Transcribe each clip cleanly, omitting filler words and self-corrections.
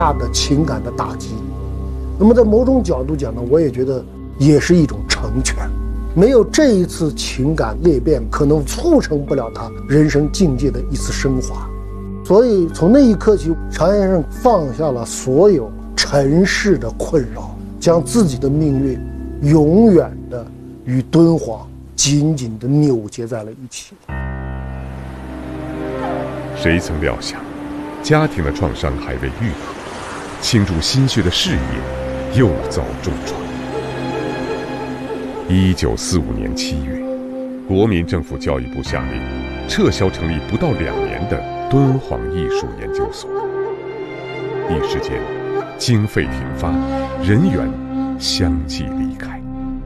大的情感的打击。那么在某种角度讲呢，我也觉得也是一种成全。没有这一次情感裂变，可能促成不了他人生境界的一次升华。所以从那一刻起，常先生放下了所有尘世的困扰，将自己的命运永远的与敦煌紧紧地扭结在了一起。 谁曾料想，家庭的创伤还未愈合，倾注心血的事业又遭重创。1945年7月，国民政府教育部下令撤销成立不到2年的敦煌艺术研究所。一时间，经费停发，人员相继离开。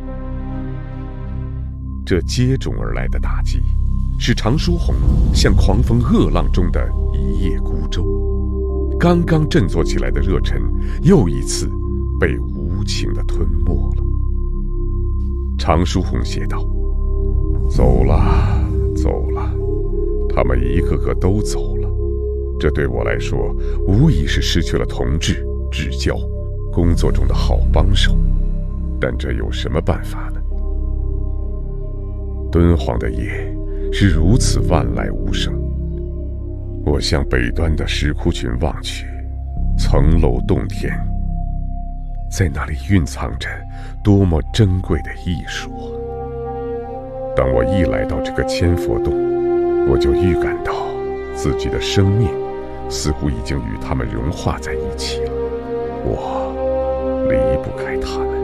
这接踵而来的打击，使常书鸿像狂风恶浪中的一叶孤舟，刚刚振作起来的热忱又一次被无情地吞没了。常书鸿写道：走了，走了，他们一个个都走了，这对我来说无疑是失去了同志、至交、工作中的好帮手，但这有什么办法呢？敦煌的夜是如此万籁无声，我向北端的石窟群望去，层楼洞天，在那里蕴藏着多么珍贵的艺术啊！当我一来到这个千佛洞，我就预感到自己的生命似乎已经与他们融化在一起了，我离不开他们。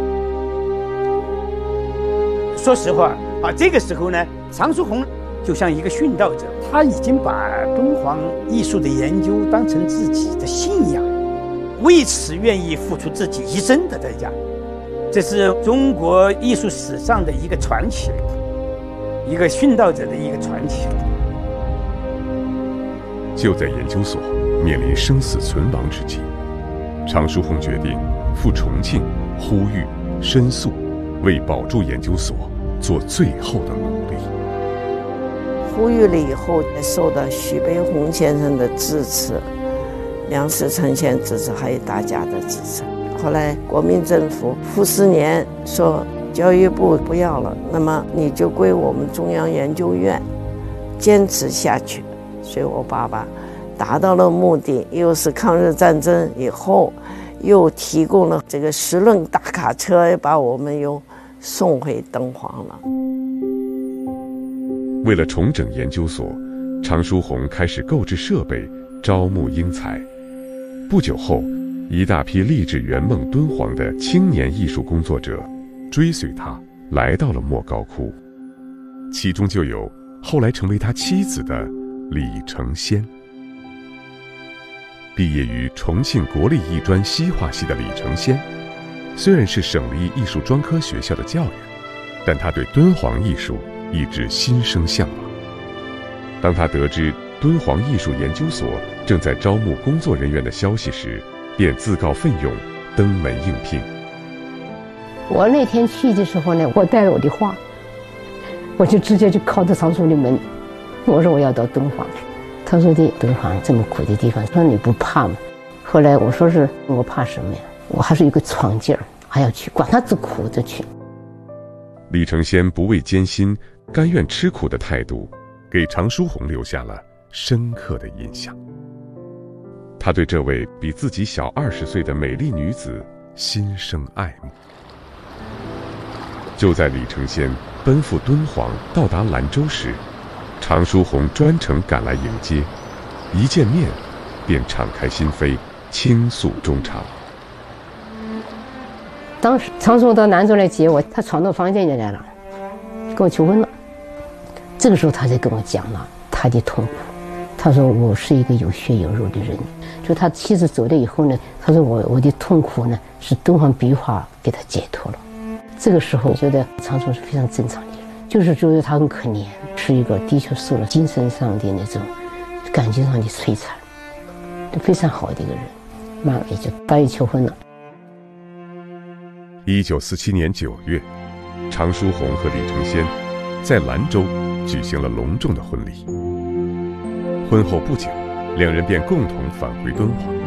说实话啊，这个时候呢，常书鸿就像一个殉道者，他已经把敦煌艺术的研究当成自己的信仰，为此愿意付出自己一生的代价。这是中国艺术史上的一个传奇，一个殉道者的一个传奇。 就在研究所面临生死存亡之际，常书鸿决定赴重庆呼吁申诉，为保住研究所做最后的努力。 呼吁了以后，受到徐悲鸿先生的支持，梁思成先生支持，还有大家的支持。后来国民政府傅斯年说教育部不要了，那么你就归我们中央研究院坚持下去。所以我爸爸达到了目的，又是抗日战争以后又提供了这个10轮大卡车，把我们又送回敦煌了。 为了重整研究所，常书鸿开始购置设备，招募英才。不久后，一大批立志圆梦敦煌的青年艺术工作者追随他来到了莫高窟，其中就有后来成为他妻子的李承先。毕业于重庆国立艺专西画系的李承先，虽然是省立艺术专科学校的教员，但他对敦煌艺术一直心生向往。当他得知敦煌艺术研究所正在招募工作人员的消息时，便自告奋勇登门应聘。 我那天去的时候呢，我带了我的画，我就直接就敲着常书的门，我说我要到敦煌。他说的敦煌这么苦的地方，说你不怕吗？后来我说是我怕什么呀？我还是有个闯劲儿，还要去，管他多苦的去。 李承先不畏艰辛、甘愿吃苦的态度，给常书鸿留下了深刻的印象。他对这位比自己小20岁的美丽女子心生爱慕。就在李承先奔赴敦煌到达兰州时，常书鸿专程赶来迎接，一见面便敞开心扉，倾诉衷肠。 当时常书鸿到兰州来接我，他闯到房间里来了，跟我求婚了。这个时候他才跟我讲了他的痛苦。他说我是一个有血有肉的人，就他妻子走了以后呢，他说我的痛苦呢是敦煌壁画给他解脱了。这个时候我觉得常书鸿是非常正常的人，就是觉得他很可怜，是一个的确受了精神上的那种感情上的摧残，非常好的一个人，慢慢也就答应求婚了。 1947年9月，常书鸿和李承先在兰州举行了隆重的婚礼。婚后不久，两人便共同返回敦煌。